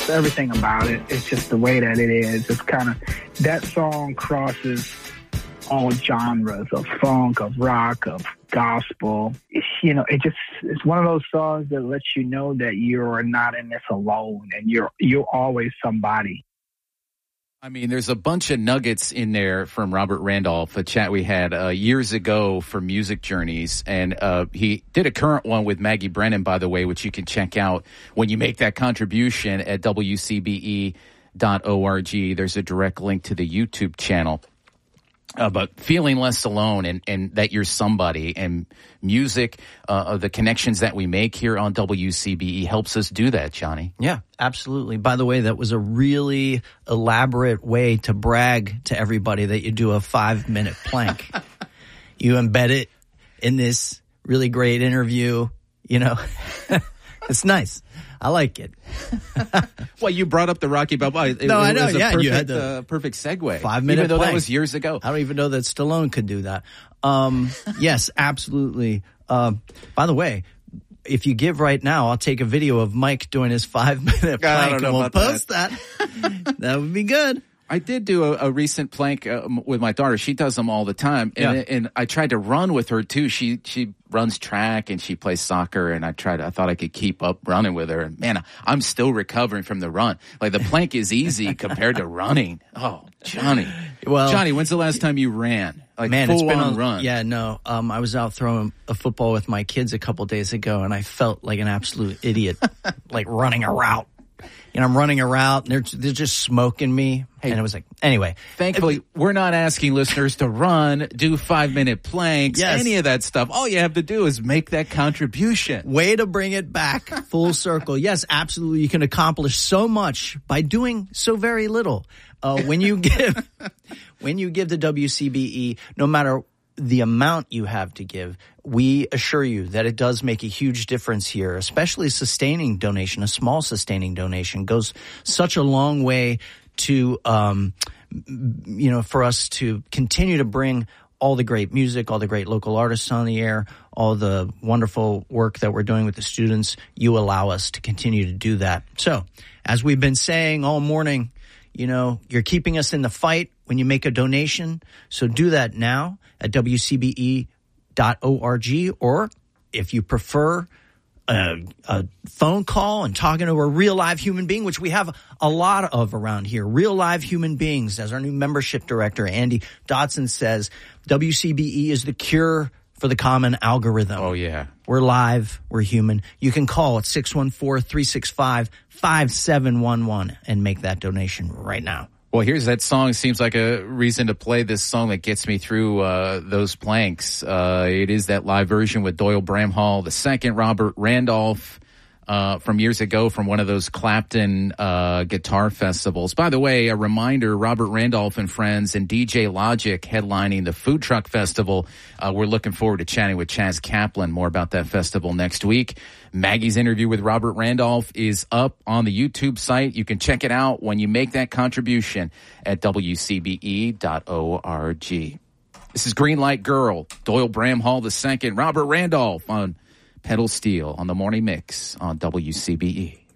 just everything about it. It's just the way that it is. It's kind of, that song crosses all genres of funk, of rock, of gospel. It's one of those songs that lets you know that you're not in this alone, and you're always somebody. I mean, there's a bunch of nuggets in there from Robert Randolph, a chat we had years ago for Music Journeys. And he did a current one with Maggie Brennan, by the way, which you can check out when you make that contribution at WCBE.org. There's a direct link to the YouTube channel. But feeling less alone and that you're somebody, and music, the connections that we make here on WCBE helps us do that, Johnny. Yeah, absolutely. By the way, that was a really elaborate way to brag to everybody that you do a 5-minute plank. You embed it in this really great interview, It's nice. I like it. Well, you brought up the Rocky Balboa. No, I know. It was yeah, perfect, you had the perfect segue. 5-minute even though plank. that was years ago. I don't even know that Stallone could do that. Yes, absolutely. By the way, if you give right now, I'll take a video of Mike doing his 5-minute plank and we'll post that. That would be good. I did do a recent plank with my daughter. She does them all the time. And I tried to run with her, too. She runs track and she plays soccer. And I thought I could keep up running with her. And, man, I'm still recovering from the run. Like, the plank is easy compared to running. Oh, Johnny. Well, Johnny, when's the last time you ran? Like, man, full it's been on run. Yeah, no. I was out throwing a football with my kids a couple days ago, and I felt like an absolute idiot, like running a route. I'm running a route, and they're just smoking me. Hey, and it was like, anyway. Thankfully, we're not asking listeners to run, do 5-minute planks, any of that stuff. All you have to do is make that contribution. Way to bring it back full circle. Yes, absolutely. You can accomplish so much by doing so very little. When you give the WCBE, no matter the amount you have to give, we assure you that it does make a huge difference here, especially a sustaining donation. A small sustaining donation goes such a long way to, for us to continue to bring all the great music, all the great local artists on the air, all the wonderful work that we're doing with the students. You allow us to continue to do that. So, as we've been saying all morning, you're keeping us in the fight when you make a donation. So do that now at WCBE.org, or if you prefer a phone call and talking to a real live human being, which we have a lot of around here, real live human beings. As our new membership director, Andy Dodson, says, WCBE is the cure for the common algorithm. Oh, yeah. We're live. We're human. You can call at 614-365-5711 and make that donation right now. Well, here's that song. Seems like a reason to play this song that gets me through those planks. It is that live version with Doyle Bramhall II, Robert Randolph, from years ago from one of those Clapton guitar festivals. By the way, a reminder, Robert Randolph and Friends and DJ Logic headlining the Food Truck Festival. We're looking forward to chatting with Chaz Kaplan more about that festival next week. Maggie's interview with Robert Randolph is up on the YouTube site. You can check it out when you make that contribution at WCBE.org. This is Green Light Girl, Doyle Bramhall II, Robert Randolph on Pedal Steel on the Morning Mix on WCBE.